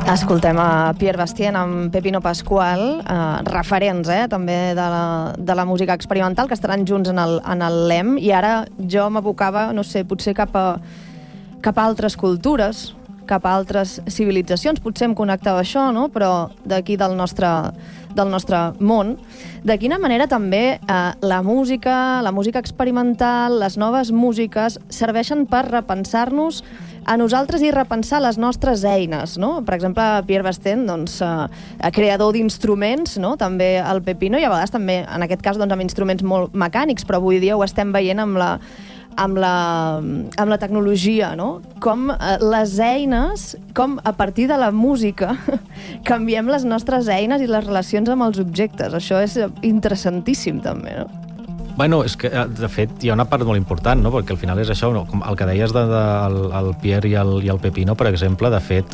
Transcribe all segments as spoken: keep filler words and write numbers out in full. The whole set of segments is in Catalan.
Escoltem a Pierre Bastien amb Pepino Pascual, eh, referents eh, també de la, de la música experimental, que estaran junts en el, en el Lem, i ara jo m'abocava, no sé, potser cap a, cap a altres cultures, cap a altres civilitzacions, potser em connectava això, no? Però d'aquí del nostre, del nostre món. De quina manera també eh, la música, la música experimental, les noves músiques serveixen per repensar-nos a nosaltres i repensar les nostres eines, no? Per exemple, Pierre Bastien, doncs, eh, creador d'instruments, no? També el Pepino, i a vegades també, en aquest cas, doncs, amb instruments molt mecànics, però avui dia ho estem veient amb la, amb la, amb la tecnologia, no? Com eh, les eines, com a partir de la música canviem les nostres eines i les relacions amb els objectes. Això és interessantíssim, també, no? Bueno, és que, de fet, hi ha una part molt important, no? Perquè al final és això, no? Com el que deies de, de, el, el Pierre i el, i el Pepino, per exemple, de fet,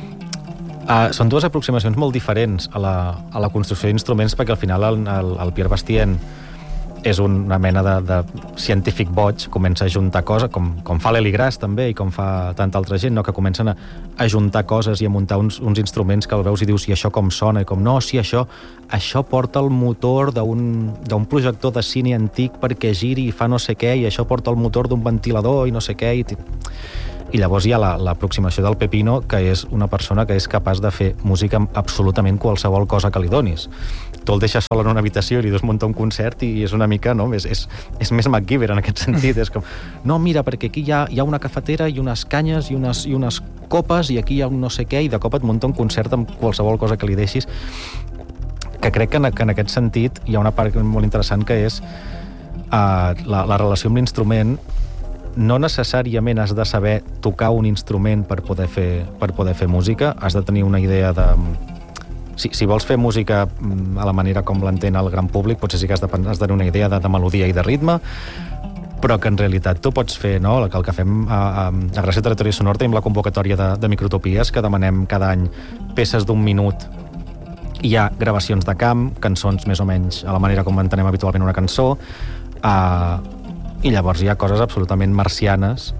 uh, són dues aproximacions molt diferents a la, a la construcció d'instruments, perquè al final el, el, el Pierre Bastien és una mena de, de científic boig, comença a juntar coses, com, com fa l'Eli Gras també, i com fa tanta altra gent, no? Que comencen a, a juntar coses i a muntar uns, uns instruments que el veus i dius, i això com sona, i com, no, sí, això, això porta el motor d'un projector de cine antic perquè giri i fa no sé què, i això porta el motor d'un ventilador i no sé què, i, i llavors hi ha l'aproximació la, del Pepino, que és una persona que és capaç de fer música amb absolutament qualsevol cosa que li donis. Tu el deixes sol en una habitació i li dus muntar un concert i és una mica, no? És, és, és més MacGyver en aquest sentit. És com, no, mira, perquè aquí hi ha, hi ha una cafetera i unes canyes i unes, i unes copes i aquí hi ha un no sé què, i de cop et munta un concert amb qualsevol cosa que li deixis. Que crec que en, que en aquest sentit hi ha una part molt interessant, que és uh, la, la relació amb l'instrument. No necessàriament has de saber tocar un instrument per poder fer, per poder fer música, has de tenir una idea de... Si, si vols fer música a la manera com l'entén el gran públic, potser sí que has de, has de tenir una idea de, de melodia i de ritme, però que en realitat tu pots fer, no? El que fem a, a, a Gràcia Territori Sonor tenim la convocatòria de, de microtopies, que demanem cada any peces d'un minut. Hi ha gravacions de camp, cançons més o menys a la manera com entenem habitualment una cançó, uh, i llavors hi ha coses absolutament marcianes,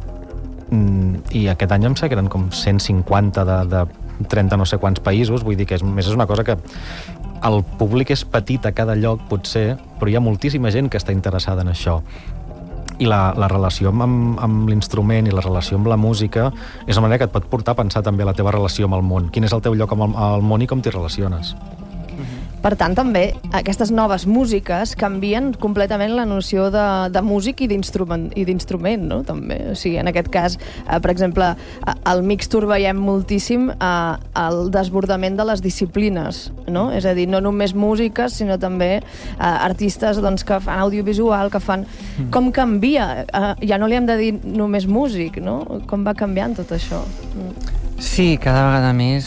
i aquest any em sembla que eren com cent cinquanta de, de trenta no sé quants països, vull dir que és, més és una cosa que el públic és petit a cada lloc, potser, però hi ha moltíssima gent que està interessada en això. I la, la relació amb, amb l'instrument i la relació amb la música és una manera que et pot portar a pensar també la teva relació amb el món. Quin és el teu lloc amb el, el món i com t'hi relaciones. Per tant, també, aquestes noves músiques canvien completament la noció de, de músic i d'instrument, no? També. O sigui, en aquest cas, eh, per exemple, al Mixtur veiem moltíssim eh, el desbordament de les disciplines, no? És a dir, no només músiques, sinó també eh, artistes doncs, que fan audiovisual, que fan... Mm. Com canvia? Eh, ja no li hem de dir només músic, no? Com va canviant tot això? Mm. Sí, cada vegada més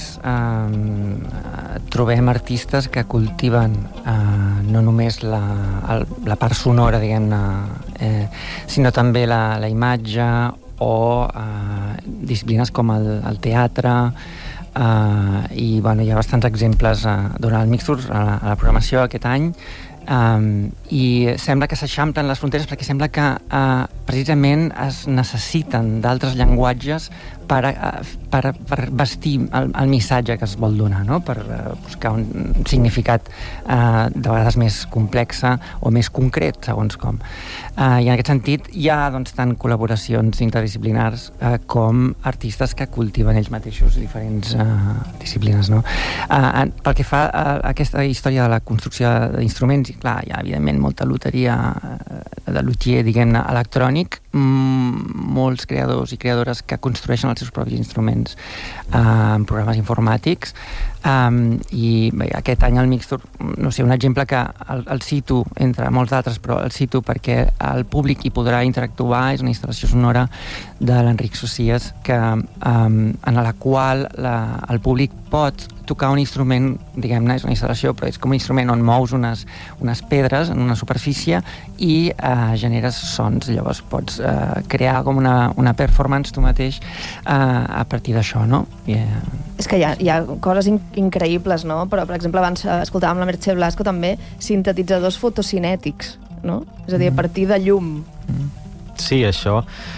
eh, trobem artistes que cultiven eh, no només la, el, la part sonora, diguem-ne, eh, sinó també la, la imatge o eh, disciplines com el, el teatre, eh, i bueno, hi ha bastants exemples eh, durant el Mixtur, a la, a la programació aquest any, Um, i sembla que s'eixamplen les fronteres perquè sembla que uh, precisament es necessiten d'altres llenguatges per, uh, per, per vestir el, el missatge que es vol donar, no? Per uh, buscar un significat uh, de vegades més complex o més concret, segons com. Uh, I en aquest sentit hi ha doncs, tant col·laboracions interdisciplinars uh, com artistes que cultiven ells mateixos diferents uh, disciplines, no? Uh, pel que fa a aquesta història de la construcció d'instruments, i clar, hi ha evidentment molta loteria de luthier, diguem-ne, electrònic, molts creadors i creadores que construeixen els seus propis instruments en programes informàtics, um, i bé, aquest any al Mixtur, no sé, un exemple que el, el cito entre molts d'altres, però el cito perquè el públic hi podrà interactuar, és una instal·lació sonora de l'Enric Socias, que, um, en la qual la, el públic pot tocar un instrument, diguem-ne, és una instal·lació, però és com un instrument on mous unes, unes pedres en una superfície i eh, generes sons. Llavors pots eh, crear com una, una performance tu mateix eh, a partir d'això, no? I, eh... És que hi ha, hi ha coses in increïbles, no? Però, per exemple, abans escoltàvem la Merche Blasco també, sintetitzadors fotocinètics, no? És a dir, a partir de llum. Sí, això...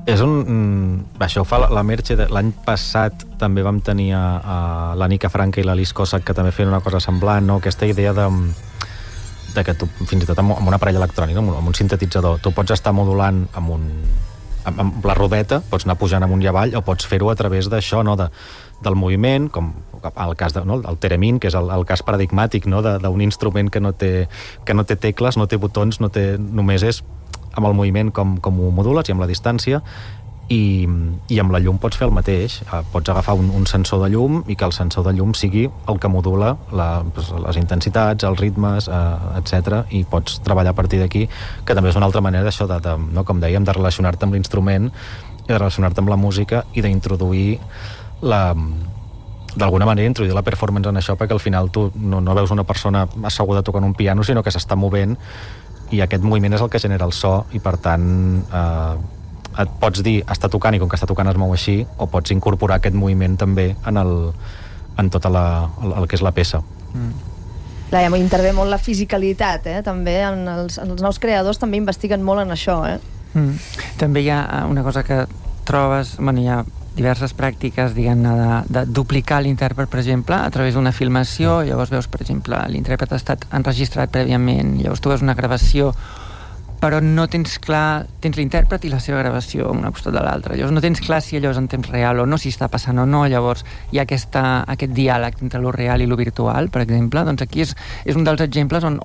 És un... Això ho fa la Merche. L'any passat també vam tenir a, a l'Anika Franca i l'Alice Cossack, que també feien una cosa semblant, no? Aquesta idea de, de que tu, fins i tot amb, amb un aparell electrònic, amb un, amb un sintetitzador, tu pots estar modulant amb, un, amb, amb la rodeta, pots anar pujant amunt i avall, o pots fer-ho a través d'això, no? de, del moviment, com el cas de, no? el Theremin, que és el, el cas paradigmàtic, no? d'un instrument que no, té, que no té tecles, no té botons, no té, només és amb el moviment com, com ho modules i amb la distància, i, i amb la llum pots fer el mateix. Pots agafar un, un sensor de llum i que el sensor de llum sigui el que modula la, doncs, les intensitats, els ritmes, eh, etcètera, i pots treballar a partir d'aquí, que també és una altra manera d'això, de, de, no, com dèiem, de relacionar-te amb l'instrument i de relacionar-te amb la música i d'introduir la... d'alguna manera introduir la performance en això, perquè al final tu no, no veus una persona asseguda tocant un piano, sinó que s'està movent, i aquest moviment és el que genera el so, i per tant eh, et pots dir està tocant i com que està tocant es mou així, o pots incorporar aquest moviment també en, el, en tota la, el, el que és la peça. Mm. Clar, ja intervé molt la fisicalitat, eh? També en els, en els nous creadors també investiguen molt en això, eh? Mm. També hi ha una cosa que trobes, bueno, hi ha diverses pràctiques, diguem-ne, de, de duplicar l'intèrpret, per exemple, a través d'una filmació. Llavors veus, per exemple, l'intèrpret ha estat enregistrat prèviament, llavors tu veus una gravació, però no tens clar, tens l'intèrpret i la seva gravació una costat de l'altra. Llavors no tens clar si allò és en temps real o no, si està passant o no. Llavors hi ha aquesta, aquest diàleg entre lo real i lo virtual, per exemple. Doncs aquí és, és un dels exemples on,